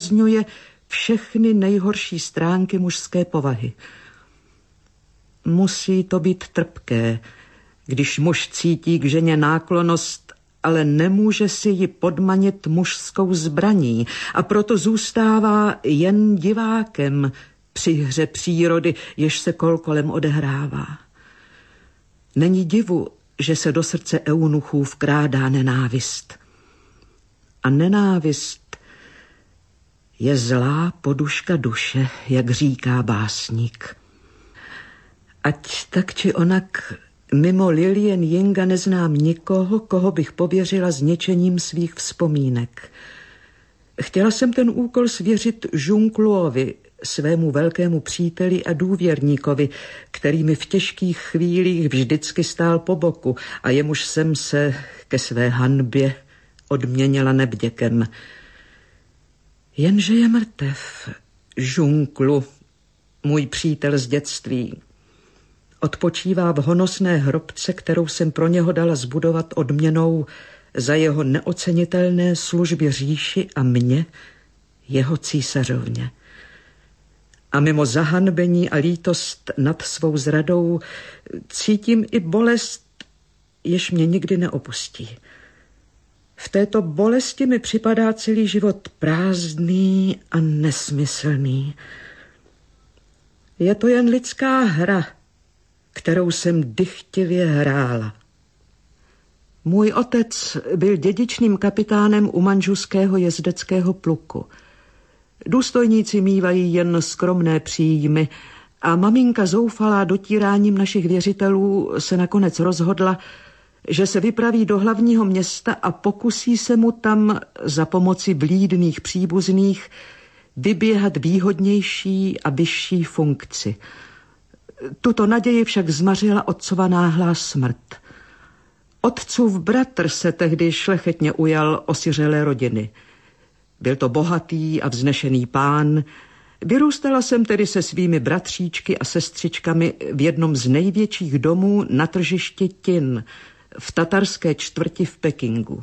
zdůrazňuje všechny nejhorší stránky mužské povahy. Musí to být trpké, když muž cítí k ženě náklonnost, ale nemůže si ji podmanit mužskou zbraní a proto zůstává jen divákem při hře přírody, jež se kolem odehrává. Není divu, že se do srdce eunuchů vkrádá nenávist. A nenávist je zlá poduška duše, jak říká básník. Ať tak či onak mimo Lilien Jinga neznám nikoho, koho bych pověřila zničením svých vzpomínek. Chtěla jsem ten úkol svěřit Žunkluovi, svému velkému příteli a důvěrníkovi, který mi v těžkých chvílích vždycky stál po boku a jemuž jsem se ke své hanbě odměnila nevděkem. Jenže je mrtev, Žunklu, můj přítel z dětství. Odpočívá v honosné hrobce, kterou jsem pro něho dala zbudovat odměnou za jeho neocenitelné služby říši a mě, jeho císařovně. A mimo zahanbení a lítost nad svou zradou cítím i bolest, jež mě nikdy neopustí. V této bolesti mi připadá celý život prázdný a nesmyslný. Je to jen lidská hra, kterou jsem dychtivě hrála. Můj otec byl dědičným kapitánem u manžuského jezdeckého pluku. Důstojníci mívají jen skromné příjmy a maminka zoufalá dotíráním našich věřitelů se nakonec rozhodla, že se vypraví do hlavního města a pokusí se mu tam za pomoci vlídných příbuzných vyběhat výhodnější a vyšší funkci. Tuto naději však zmařila otcova náhlá smrt. Otcův bratr se tehdy šlechetně ujal osiřelé rodiny. Byl to bohatý a vznešený pán. Vyrůstala jsem tedy se svými bratříčky a sestřičkami v jednom z největších domů na tržišti Tin, v tatarské čtvrti v Pekingu.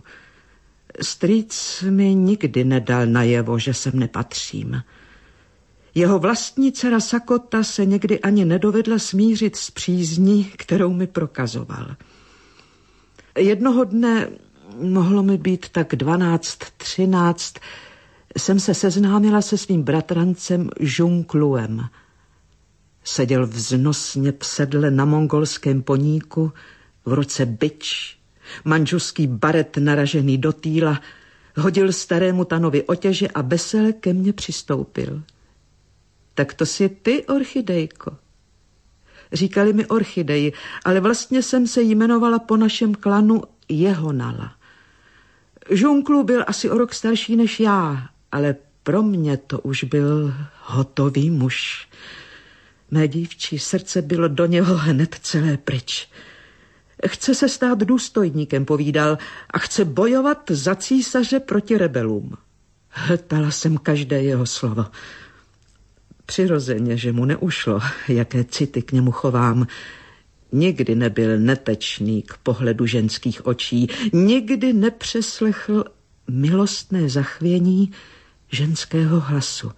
Strýc mi nikdy nedal najevo, že sem nepatřím. Jeho vlastní dcera Sakota se někdy ani nedovedla smířit s přízní, kterou mi prokazoval. Jednoho dne, mohlo mi být tak 12-13, jsem se seznámila se svým bratrancem Žunkluem. Seděl vznosně v sedle na mongolském poníku, v ruce bič, manžuský baret naražený do týla, hodil starému Tanovi otěže a vesele ke mně přistoupil. Tak to jsi ty, Orchidejko. Říkali mi Orchideji, ale vlastně jsem se jmenovala po našem klanu Jehonala. Žunklu byl asi o rok starší než já, ale pro mě to už byl hotový muž. Mé dívčí srdce bylo do něho hned celé pryč. Chce se stát důstojníkem, povídal, a chce bojovat za císaře proti rebelům. Hltala jsem každé jeho slovo. Přirozeně, že mu neušlo, jaké city k němu chovám. Nikdy nebyl netečný k pohledu ženských očí, nikdy nepřeslechl milostné zachvění ženského hlasu.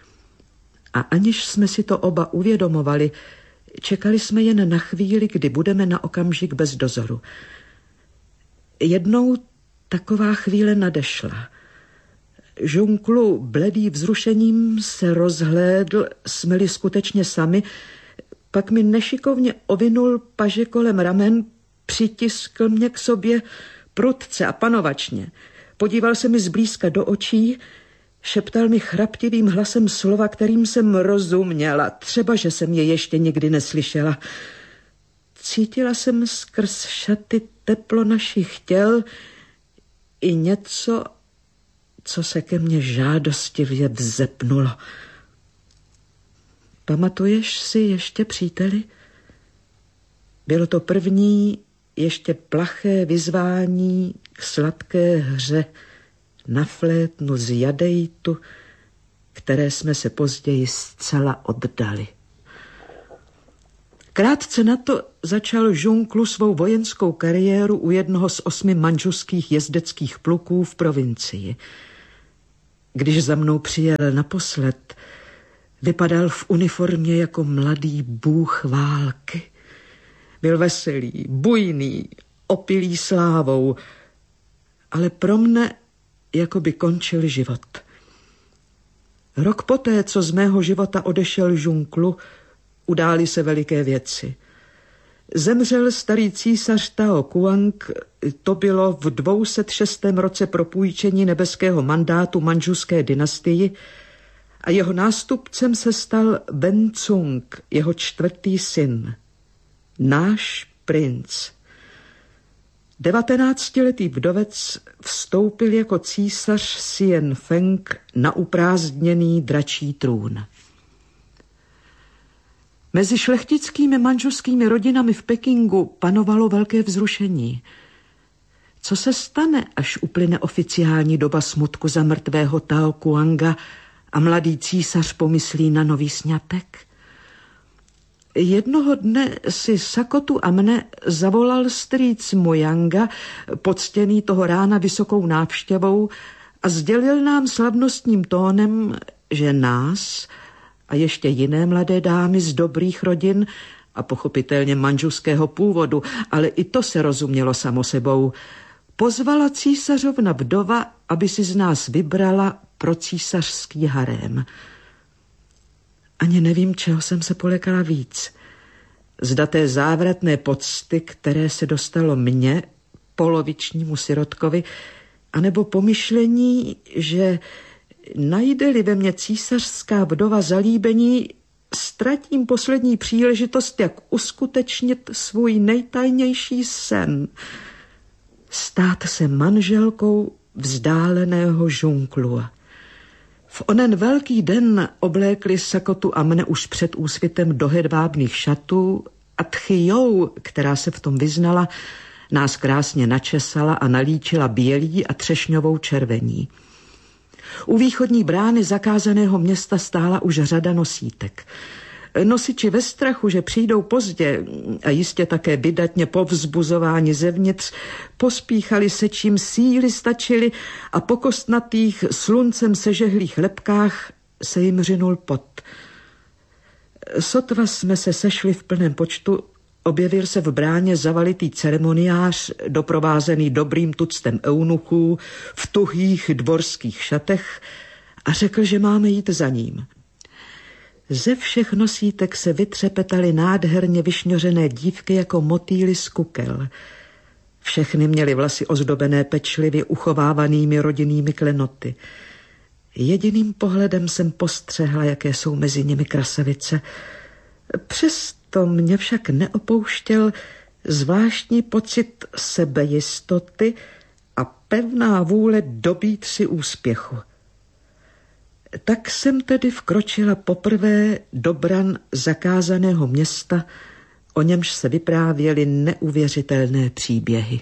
A aniž jsme si to oba uvědomovali, čekali jsme jen na chvíli, kdy budeme na okamžik bez dozoru. Jednou taková chvíle nadešla. Žunklu, bledý vzrušením, se rozhlédl, jsme-li skutečně sami, pak mi nešikovně ovinul paže kolem ramen, přitiskl mě k sobě prudce a panovačně. Podíval se mi zblízka do očí, šeptal mi chraptivým hlasem slova, kterým jsem rozuměla, třeba, že jsem je ještě nikdy neslyšela. Cítila jsem skrz šaty teplo našich těl i něco, co se ke mně žádostivě vzepnulo. Pamatuješ si ještě, příteli? Bylo to první, ještě plaché vyzvání k sladké hře na flétnu z jadejtu, které jsme se později zcela oddali. Krátce na to začal Žunklu svou vojenskou kariéru u jednoho z 8 manžuských jezdeckých pluků v provincii. Když za mnou přijel naposled, vypadal v uniformě jako mladý bůh války. Byl veselý, bujný, opilý slávou, ale pro mne jako by končil život. Rok poté, co z mého života odešel Žunklu, udály se veliké věci. Zemřel starý císař Tao Kuang, to bylo v 206. roce propůjčení nebeského mandátu manžuské dynastii, a jeho nástupcem se stal Ben Cung, jeho 4. syn. Náš princ. 19letý vdovec vstoupil jako císař Xian Feng na uprázdněný dračí trůn. Mezi šlechtickými manžuskými rodinami v Pekingu panovalo velké vzrušení. Co se stane, až uplyne oficiální doba smutku za mrtvého Tao Kuanga a mladý císař pomyslí na nový sňatek? Jednoho dne si Sakotu a mne zavolal strýc Mojanga, poctěný toho rána vysokou návštěvou, a sdělil nám slavnostním tónem, že nás a ještě jiné mladé dámy z dobrých rodin a pochopitelně manžuského původu, ale i to se rozumělo samo sebou, pozvala císařovna vdova, aby si z nás vybrala pro císařský harém. Ani nevím, čeho jsem se polekala víc. Zda té závratné pocty, které se dostalo mně, polovičnímu sirotkovi, anebo pomyšlení, že najde-li ve mně císařská vdova zalíbení, ztratím poslední příležitost, jak uskutečnit svůj nejtajnější sen. Stát se manželkou vzdáleného Žunklua. V onen velký den oblékli Sakotu a mne už před úsvitem do hedvábných šatů a Tchijou, která se v tom vyznala, nás krásně načesala a nalíčila bělí a třešňovou červení. U východní brány zakázaného města stála už řada nosítek. Nosiči ve strachu, že přijdou pozdě a jistě také vydatně povzbuzování zevnitř, pospíchali se, čím síly stačily, a po kostnatých sluncem sežehlých lebkách se jim řinul pot. Sotva jsme se sešli v plném počtu, objevil se v bráně zavalitý ceremoniář, doprovázený dobrým tuctem eunuchů v tuhých dvorských šatech, a řekl, že máme jít za ním. Ze všech nosítek se vytřepetaly nádherně vyšňořené dívky jako motýly z kukel. Všechny měly vlasy ozdobené pečlivě uchovávanými rodinnými klenoty. Jediným pohledem jsem postřehla, jaké jsou mezi nimi krasavice. Přesto mě však neopouštěl zvláštní pocit sebejistoty a pevná vůle dobít si úspěchu. Tak jsem tedy vkročila poprvé do bran zakázaného města, o němž se vyprávěly neuvěřitelné příběhy.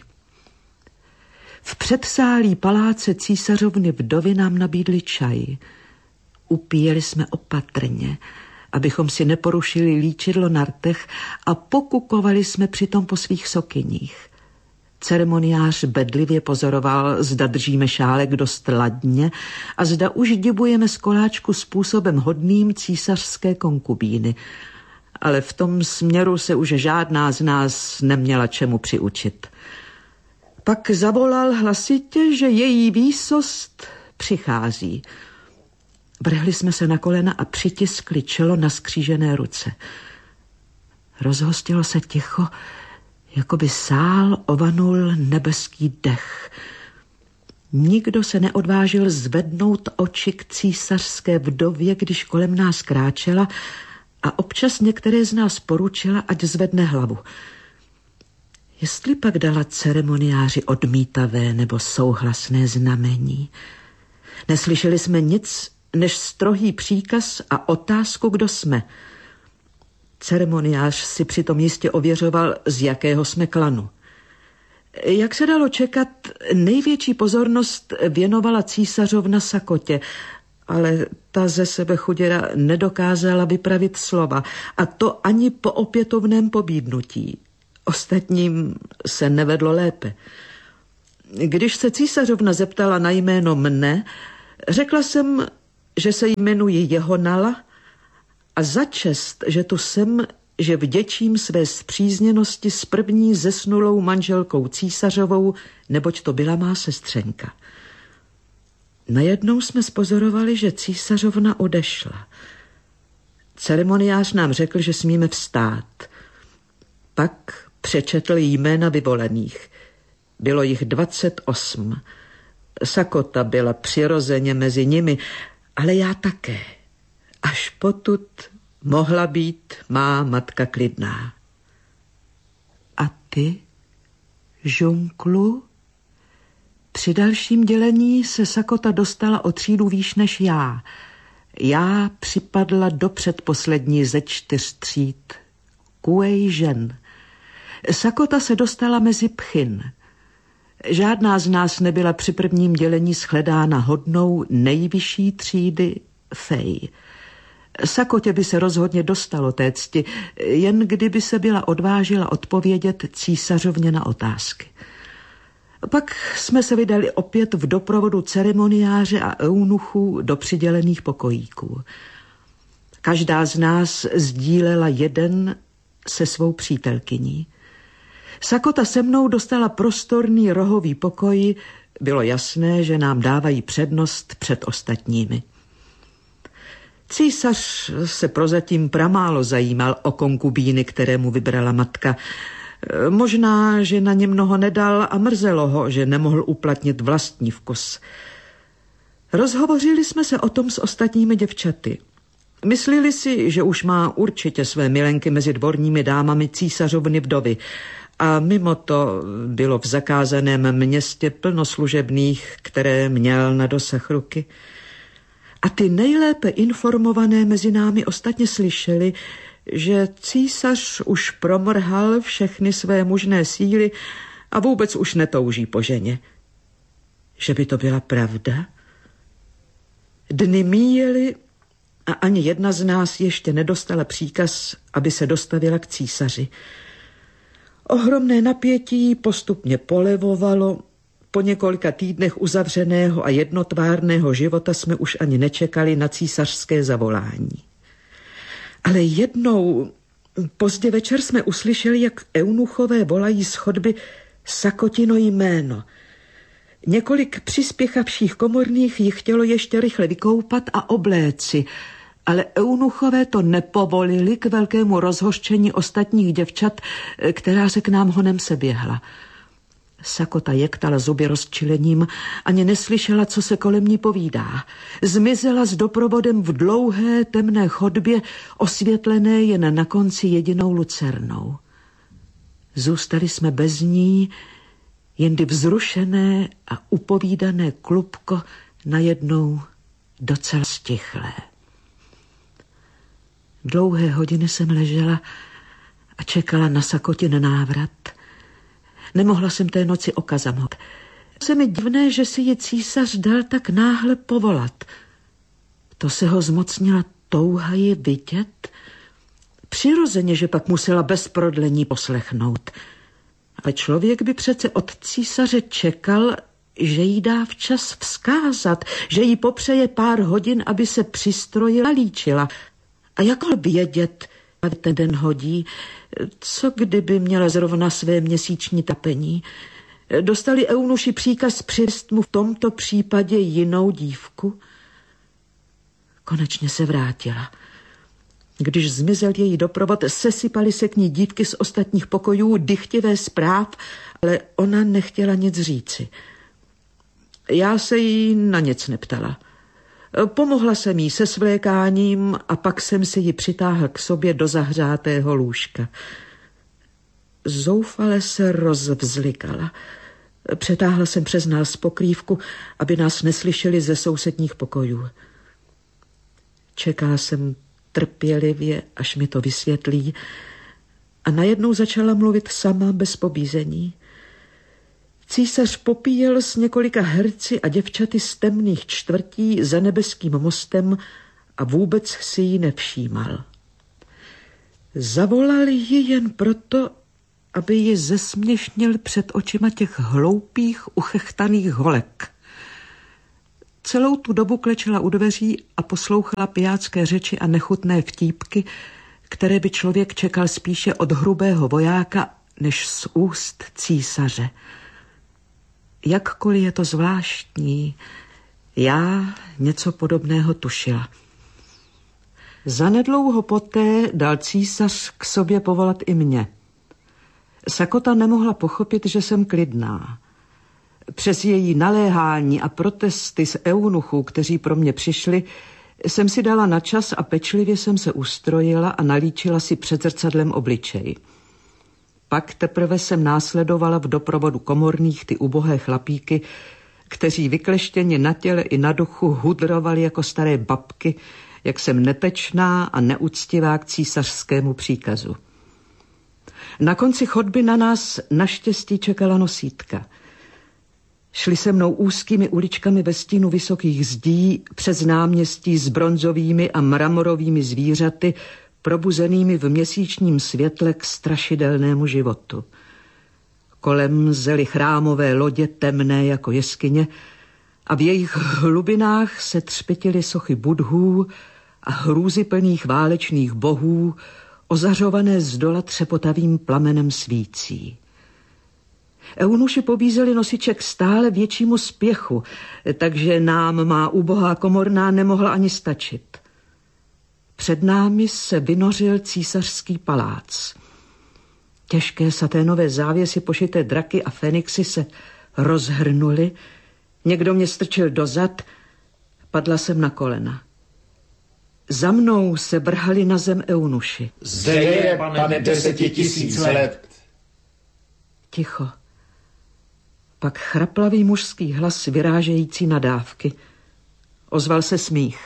V předsálí paláce císařovny vdovy nám nabídli čaj. Upíjeli jsme opatrně, abychom si neporušili líčidlo na rtech, a pokukovali jsme přitom po svých sokyních. Ceremoniář bedlivě pozoroval, zda držíme šálek dost ladně a zda už dibujeme z koláčku způsobem hodným císařské konkubíny. Ale v tom směru se už žádná z nás neměla čemu přiučit. Pak zavolal hlasitě, že její výsost přichází. Vrhli jsme se na kolena a přitiskli čelo na skřížené ruce. Rozhostilo se ticho, jako by sál ovanul nebeský dech. Nikdo se neodvážil zvednout oči k císařské vdově, když kolem nás kráčela, a občas některé z nás poručila, ať zvedne hlavu. Jestli pak dala ceremoniáři odmítavé nebo souhlasné znamení. Neslyšeli jsme nic než strohý příkaz a otázku, kdo jsme. Ceremoniář si přitom jistě ověřoval, z jakého jsme klanu. Jak se dalo čekat, největší pozornost věnovala císařovna Sakotě, ale ta ze sebe chuděra nedokázala vypravit slova, a to ani po opětovném pobídnutí. Ostatním se nevedlo lépe. Když se císařovna zeptala na jméno mne, Řekla jsem, že se jmenuji Jehonala a za čest, že tu jsem, že vděčím své spřízněnosti s první zesnulou manželkou císařovou, neboť to byla má sestřenka. Najednou jsme spozorovali, že císařovna odešla. Ceremoniář nám řekl, že smíme vstát. Pak přečetl jména vyvolených. Bylo jich 28. Sakota byla přirozeně mezi nimi, ale já také. Až potud mohla být má matka klidná. A ty, Žunklu? Při dalším dělení se Sakota dostala o třídu výš než já. Já připadla do předposlední ze 4 tříd. Kuej žen. Sakota se dostala mezi pchyn. Žádná z nás nebyla při prvním dělení shledána hodnou nejvyšší třídy fej. Sakotě by se rozhodně dostalo té cti, jen kdyby se byla odvážila odpovědět císařovně na otázky. Pak jsme se vydali opět v doprovodu ceremoniáře a eunuchů do přidělených pokojíků. Každá z nás sdílela jeden se svou přítelkyní. Sakota se mnou dostala prostorný rohový pokoj. Bylo jasné, že nám dávají přednost před ostatními. Císař se prozatím pramálo zajímal o konkubíny, které mu vybrala matka. Možná, že na ně mnoho nedal a mrzelo ho, že nemohl uplatnit vlastní vkus. Rozhovořili jsme se o tom s ostatními děvčaty. Myslili si, že už má určitě své milenky mezi dvorními dámami císařovny vdovy a mimo to bylo v zakázaném městě plno služebných, které měl na dosah ruky. A ty nejlépe informované mezi námi ostatně slyšeli, že císař už promrhal všechny své mužné síly a vůbec už netouží po ženě. Že by to byla pravda? Dny míjely a ani jedna z nás ještě nedostala příkaz, aby se dostavila k císaři. Ohromné napětí postupně polevovalo. Po několika týdnech uzavřeného a jednotvárného života jsme už ani nečekali na císařské zavolání. Ale jednou pozdě večer jsme uslyšeli, jak eunuchové volají z chodby Sakotino jméno. Několik přispěchavších komorných jich chtělo ještě rychle vykoupat a obléci, ale eunuchové to nepovolili k velkému rozhořčení ostatních děvčat, která se k nám honem seběhla. Sakota jektala zuby rozčilením, ani neslyšela, co se kolem ní povídá. Zmizela s doprovodem v dlouhé temné chodbě, osvětlené jen na konci jedinou lucernou. Zůstali jsme bez ní, jendy vzrušené a upovídané klubko najednou docela stichlé. Dlouhé hodiny jsem ležela a čekala na Sakotin návrat. Nemohla jsem té noci oka zamhnout. Se mi divné, že si ji císař dal tak náhle povolat. To se ho zmocnila touha ji vidět. Přirozeně, že pak musela bez prodlení poslechnout. Ale člověk by přece od císaře čekal, že jí dá včas vzkázat, že jí popřeje pár hodin, aby se přistrojila, líčila. A jak mohl vědět, ten den hodí, co kdyby měla zrovna své měsíční tapení? Dostali eunuši příkaz přivést mu v tomto případě jinou dívku? Konečně se vrátila. Když zmizel její doprovod, sesypaly se k ní dívky z ostatních pokojů, dychtivé zpráv, ale ona nechtěla nic říci. Já se jí na nic neptala. Pomohla jsem jí se svlékáním a pak jsem si ji přitáhl k sobě do zahřátého lůžka. Zoufale se rozvzlikala. Přetáhla jsem přes nás pokrývku, aby nás neslyšeli ze sousedních pokojů. Čekala jsem trpělivě, až mi to vysvětlí, a najednou začala mluvit sama bez pobízení. Císař popíjel s několika herci a děvčaty z temných čtvrtí za nebeským mostem a vůbec si ji nevšímal. Zavolal ji jen proto, aby ji zesměšnil před očima těch hloupých, uchechtaných holek. Celou tu dobu klečela u dveří a poslouchala pijácké řeči a nechutné vtípky, které by člověk čekal spíše od hrubého vojáka, než z úst císaře. Jakkoliv je to zvláštní, já něco podobného tušila. Zanedlouho poté dal císař k sobě povolat i mě. Sakota nemohla pochopit, že jsem klidná. Přes její naléhání a protesty z eunuchů, kteří pro mě přišli, jsem si dala na čas a pečlivě jsem se ustrojila a nalíčila si před zrcadlem obličej. Pak teprve jsem následovala v doprovodu komorných ty ubohé chlapíky, kteří vykleštěni na těle i na duchu hudrovali jako staré babky, jak jsem netečná a neúctivá k císařskému příkazu. Na konci chodby na nás naštěstí čekala nosítka. Šli se mnou úzkými uličkami ve stínu vysokých zdí přes náměstí s bronzovými a mramorovými zvířaty, probuzenými v měsíčním světle k strašidelnému životu. Kolem zely chrámové lodě temné jako jeskyně a v jejich hlubinách se třpytily sochy budhů a hrůzyplných válečných bohů, ozařované zdola třepotavým plamenem svící. Eunuši pobízeli nosiče k stále většímu spěchu, takže nám má ubohá komorná nemohla ani stačit. Před námi se vynořil císařský palác. Těžké saténové závěsy pošité draky a fenixy se rozhrnuly, někdo mě strčil dozad, padla jsem na kolena. Za mnou se vrhali na zem eunuši. Zde je, pane, 10 000 let. Ticho. Pak chraplavý mužský hlas vyrážející nadávky. Ozval se smích.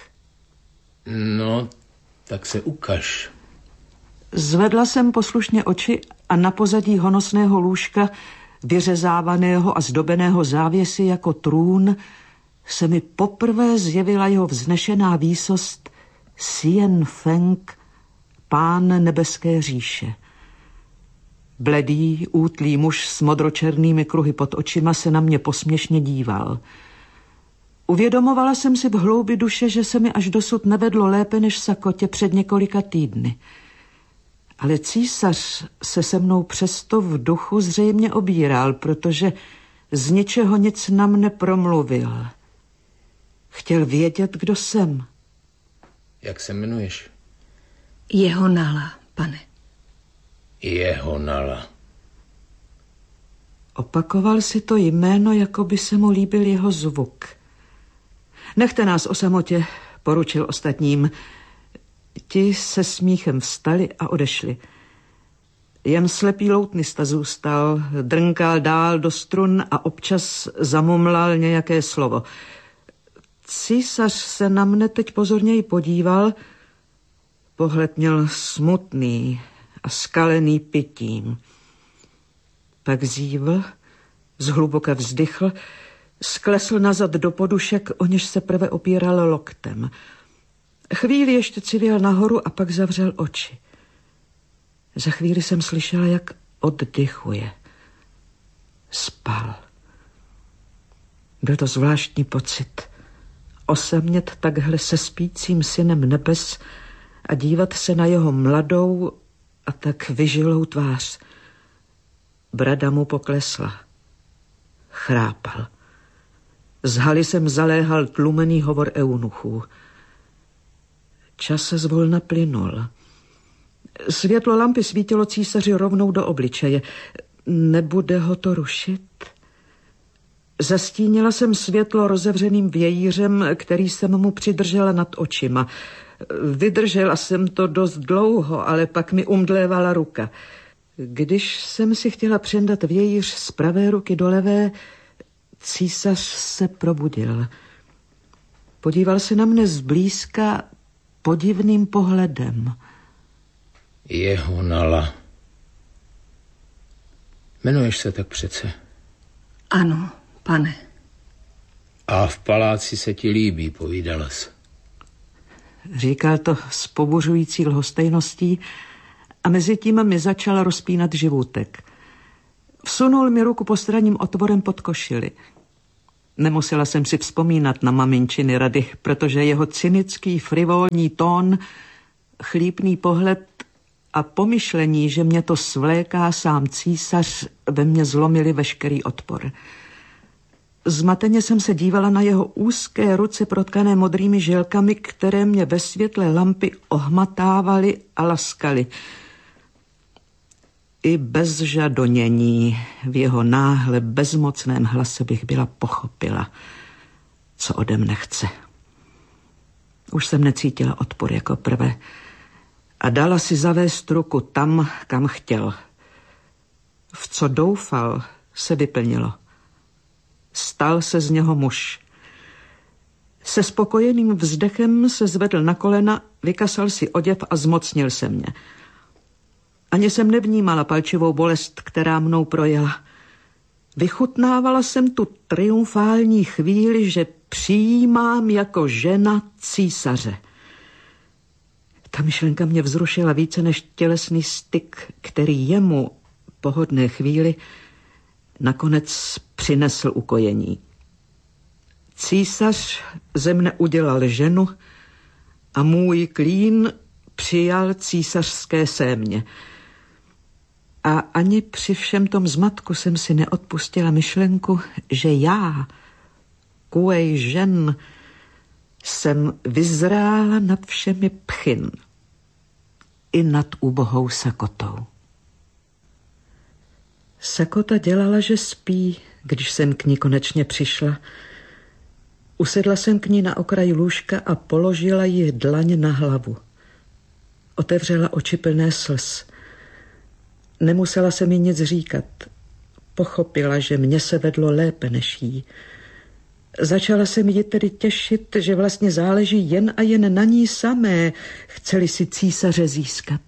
No, tak se ukaž. Zvedla jsem poslušně oči a na pozadí honosného lůžka, vyřezávaného a zdobeného závěsy jako trůn, se mi poprvé zjevila jeho vznešená výsost Sien Feng, pán nebeské říše. Bledý, útlý muž s modročernými kruhy pod očima se na mě posměšně díval. Uvědomovala jsem si v hloubi duše, že se mi až dosud nevedlo lépe než Sakotě před několika týdny. Ale císař se mnou přesto v duchu zřejmě obíral, protože z ničeho nic na mne promluvil. Chtěl vědět, kdo jsem. Jak se jmenuješ? Jehonala, pane. Jehonala. Opakoval si to jméno, jako by se mu líbil jeho zvuk. Nechte nás o samotě, poručil ostatním. Ti se smíchem vstali a odešli. Jen slepý loutnista zůstal, drnkal dál do strun a občas zamumlal nějaké slovo. Císař se na mne teď pozorněji podíval, pohled měl smutný a skalený pitím. Pak zívl, zhluboka vzdychl, sklesl nazad do podušek, o něž se prve opíral loktem. Chvíli ještě civěl nahoru a pak zavřel oči. Za chvíli jsem slyšela, jak oddychuje. Spal. Byl to zvláštní pocit. Osamět takhle se spícím synem nebes a dívat se na jeho mladou a tak vyžilou tvář. Brada mu poklesla. Chrápal. Z haly jsem zaléhal tlumený hovor eunuchů. Čas se zvolna plynul. Světlo lampy svítilo císaři rovnou do obličeje. Nebude ho to rušit? Zastínila jsem světlo rozevřeným vějířem, který jsem mu přidržela nad očima. Vydržela jsem to dost dlouho, ale pak mi umdlévala ruka. Když jsem si chtěla přendat vějíř z pravé ruky do levé, císař se probudil. Podíval se na mne zblízka podivným pohledem. Jehonala. Jmenuješ se tak přece? Ano, pane. A v paláci se ti líbí, povídala jsi. Říkal to s pobuřující lhostejností a mezi tím mi začal rozpínat živůtek. Vsunul mi ruku postranním otvorem pod košili. Nemusela jsem si vzpomínat na maminčiny rady, protože jeho cynický, frivolní tón, chlípný pohled a pomyšlení, že mě to svléká sám císař, ve mně zlomili veškerý odpor. Zmateně jsem se dívala na jeho úzké ruce protkané modrými žilkami, které mě ve světle lampy ohmatávaly a laskaly. I bez žadonění v jeho náhle bezmocném hlase bych byla pochopila, co ode mne chce. Už jsem necítila odpor jako prvé a dala si zavést ruku tam, kam chtěl. V co doufal, se vyplnilo. Stal se z něho muž. Se spokojeným vzdechem se zvedl na kolena, vykasal si oděv a zmocnil se mě. Ani jsem nevnímala palčivou bolest, která mnou projela. Vychutnávala jsem tu triumfální chvíli, že přijímám jako žena císaře. Ta myšlenka mě vzrušila více než tělesný styk, který jemu po hodné chvíli nakonec přinesl ukojení. Císař ze mne udělal ženu a můj klín přijal císařské sémě. A ani při všem tom zmatku jsem si neodpustila myšlenku, že já, kuej žen, jsem vyzrála nad všemi pchyn i nad ubohou Sakotou. Sakota dělala, že spí, když jsem k ní konečně přišla. Usedla jsem k ní na okraji lůžka a položila jí dlaň na hlavu. Otevřela oči plné slz. Nemusela se mi nic říkat. Pochopila, že mě se vedlo lépe než jí. Začala se mi tedy těšit, že vlastně záleží jen a jen na ní samé, chce-li si císaře získat.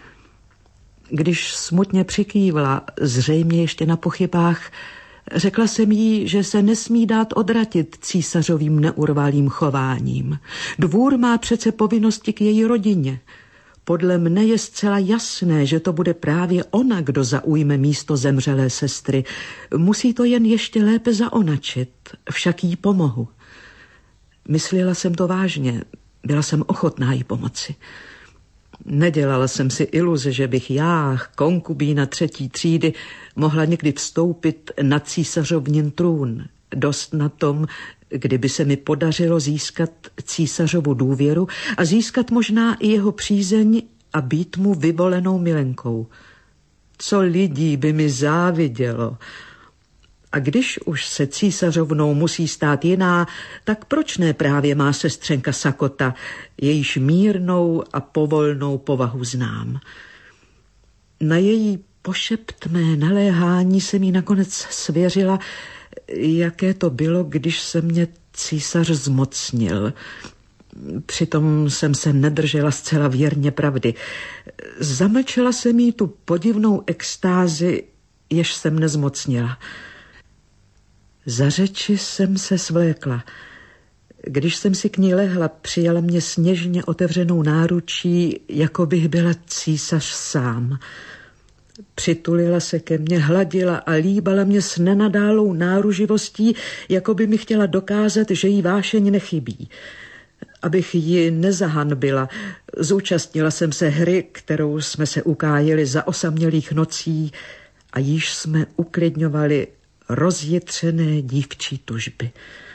Když smutně přikývla, zřejmě ještě na pochybách, řekla jsem jí, že se nesmí dát odratit císařovým neurvalým chováním. Dvůr má přece povinnosti k její rodině. Podle mne je zcela jasné, že to bude právě ona, kdo zaujme místo zemřelé sestry. Musí to jen ještě lépe zaonačit, však jí pomohu. Myslela jsem to vážně, byla jsem ochotná jí pomoci. Nedělala jsem si iluze, že bych já, konkubína 3. třídy, mohla někdy vstoupit na císařovnin trůn. Dost na tom, kdyby se mi podařilo získat císařovu důvěru a získat možná i jeho přízeň a být mu vyvolenou milenkou. Co lidí by mi závidělo. A když už se císařovnou musí stát jiná, tak proč ne právě má sestřenka Sakota, jejíž mírnou a povolnou povahu znám. Na její pošeptné naléhání se mi nakonec svěřila, jaké to bylo, když se mě císař zmocnil. Přitom jsem se nedržela zcela věrně pravdy. Zamlčela jsem jí tu podivnou extázi, jež se mne zmocnila. Za řeči jsem se svlékla. Když jsem si k ní lehla, přijala mě sněžně otevřenou náručí, jako bych byla císař sám. Přitulila se ke mně, hladila a líbala mě s nenadálou náruživostí, jako by mi chtěla dokázat, že jí vášeň nechybí. Abych ji nezahanbila, zúčastnila jsem se hry, kterou jsme se ukájeli za osamělých nocí a již jsme uklidňovali rozjitřené dívčí tužby.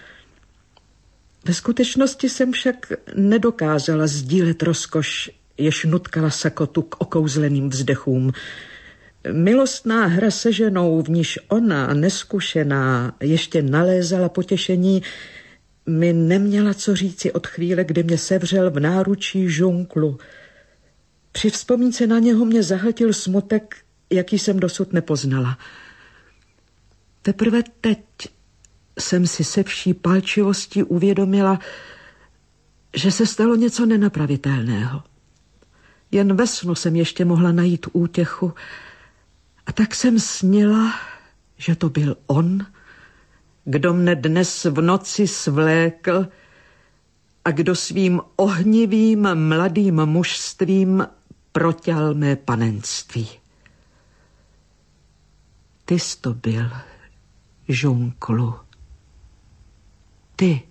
Ve skutečnosti jsem však nedokázala sdílet rozkoš, jež nutkala Sakotu k okouzleným vzdechům. Milostná hra se ženou, v níž ona, neskušená, ještě nalézala potěšení, mi neměla co říci od chvíle, kdy mě sevřel v náručí žunklu. Při vzpomínce na něho mě zahltil smutek, jaký jsem dosud nepoznala. Teprve teď jsem si se vší palčivostí uvědomila, že se stalo něco nenapravitelného. Jen ve snu jsem ještě mohla najít útěchu a tak jsem snila, že to byl on, kdo mne dnes v noci svlékl a kdo svým ohnivým mladým mužstvím proťal mé panenství. Ty jsi to byl, žunklu. ty.